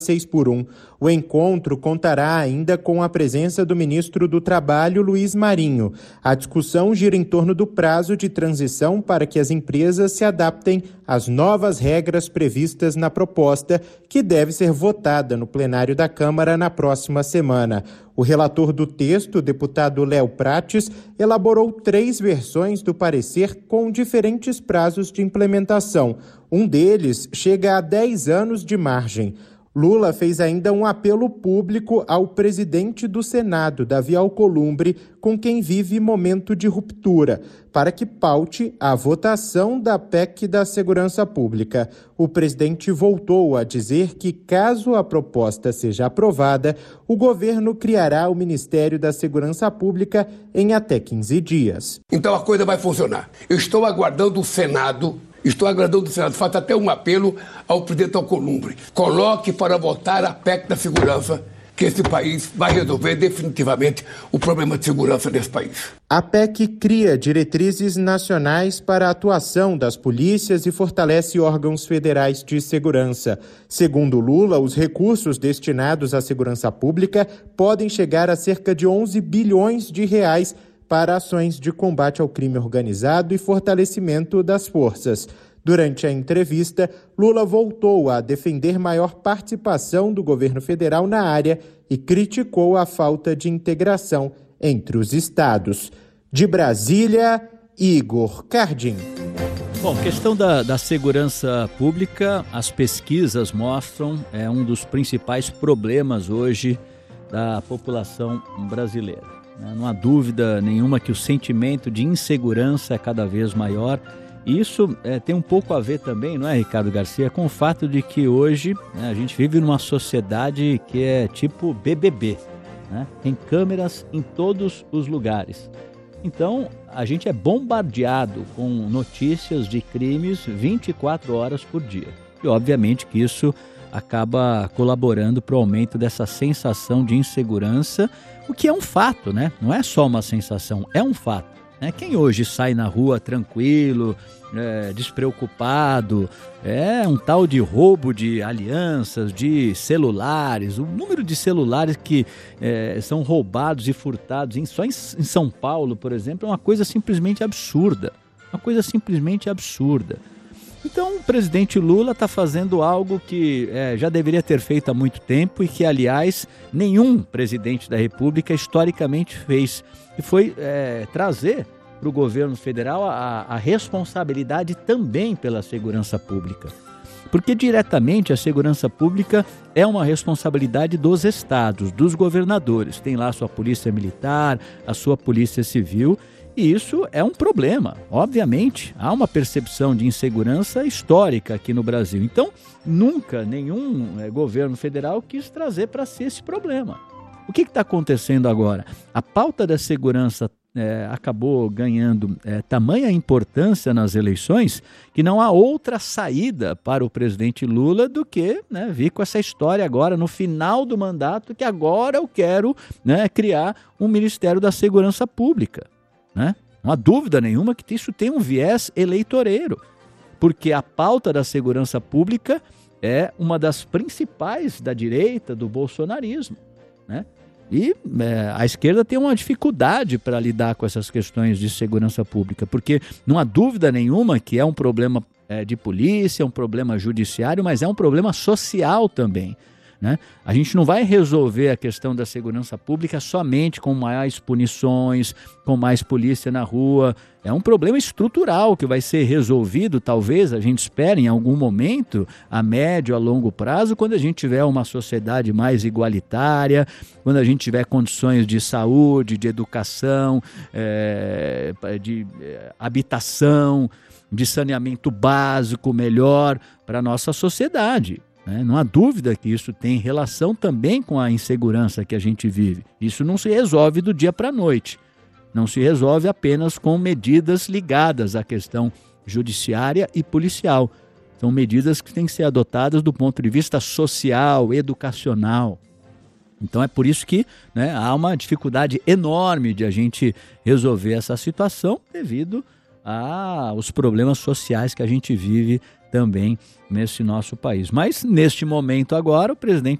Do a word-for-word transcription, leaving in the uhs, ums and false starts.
seis por um. O encontro contará ainda com a presença do ministro do Trabalho, Luiz Marinho. A discussão gira em torno do prazo de transição para que as empresas se adaptem às novas regras previstas na proposta, que deve ser votada no plenário da Câmara na próxima semana. O relator do texto, o deputado Léo Prates, elaborou três versões do parecer com diferentes prazos de implementação. Um deles chega a dez anos de margem. Lula fez ainda um apelo público ao presidente do Senado, Davi Alcolumbre, com quem vive momento de ruptura, para que paute a votação da P E C da Segurança Pública. O presidente voltou a dizer que, caso a proposta seja aprovada, o governo criará o Ministério da Segurança Pública em até quinze dias. Então a coisa vai funcionar. Eu estou aguardando o Senado... Estou agradando o Senado, faço até um apelo ao presidente Alcolumbre. Coloque para votar a P E C da segurança, que esse país vai resolver definitivamente o problema de segurança desse país. A P E C cria diretrizes nacionais para a atuação das polícias e fortalece órgãos federais de segurança. Segundo Lula, os recursos destinados à segurança pública podem chegar a cerca de onze bilhões de reais para ações de combate ao crime organizado e fortalecimento das forças. Durante a entrevista, Lula voltou a defender maior participação do governo federal na área e criticou a falta de integração entre os estados. De Brasília, Igor Cardim. Bom, questão da, da segurança pública, as pesquisas mostram, é um dos principais problemas hoje da população brasileira. Não há dúvida nenhuma que o sentimento de insegurança é cada vez maior. E isso é, tem um pouco a ver também, não é, Ricardo Garcia, com o fato de que hoje, né, a gente vive numa sociedade que é tipo B B B, né? Tem câmeras em todos os lugares. Então, a gente é bombardeado com notícias de crimes vinte e quatro horas por dia. E, obviamente, que isso acaba colaborando para o aumento dessa sensação de insegurança, o que é um fato, né? Não é só uma sensação, é um fato. Né? Quem hoje sai na rua tranquilo, é, despreocupado, é um tal de roubo de alianças, de celulares, o número de celulares que é, são roubados e furtados em, só em, em São Paulo, por exemplo, é uma coisa simplesmente absurda, uma coisa simplesmente absurda. Então, o presidente Lula está fazendo algo que é, já deveria ter feito há muito tempo e que, aliás, nenhum presidente da República historicamente fez, que foi é, trazer para o governo federal a, a responsabilidade também pela segurança pública. Porque diretamente a segurança pública é uma responsabilidade dos estados, dos governadores. Tem lá a sua polícia militar, a sua polícia civil. E isso é um problema. Obviamente, há uma percepção de insegurança histórica aqui no Brasil. Então, nunca nenhum é, governo federal quis trazer para si esse problema. O que está acontecendo agora? A pauta da segurança é, acabou ganhando é, tamanha importância nas eleições que não há outra saída para o presidente Lula do que, né, vir com essa história agora no final do mandato que agora eu quero, né, criar um Ministério da Segurança Pública. Né? Não há dúvida nenhuma que isso tem um viés eleitoreiro, porque a pauta da segurança pública é uma das principais da direita, do bolsonarismo. Né? E é, a esquerda tem uma dificuldade para lidar com essas questões de segurança pública, porque não há dúvida nenhuma que é um problema é, de polícia, um problema judiciário, mas é um problema social também. Né? A gente não vai resolver a questão da segurança pública somente com mais punições, com mais polícia na rua. É um problema estrutural que vai ser resolvido, talvez, a gente espere em algum momento, a médio, a longo prazo, quando a gente tiver uma sociedade mais igualitária, quando a gente tiver condições de saúde, de educação, é, de é, habitação, de saneamento básico melhor para a nossa sociedade. Não há dúvida que isso tem relação também com a insegurança que a gente vive. Isso não se resolve do dia para a noite. Não se resolve apenas com medidas ligadas à questão judiciária e policial. São medidas que têm que ser adotadas do ponto de vista social, educacional. Então é por isso que, né, há uma dificuldade enorme de a gente resolver essa situação devido aos problemas sociais que a gente vive também nesse nosso país. Mas, neste momento agora, o presidente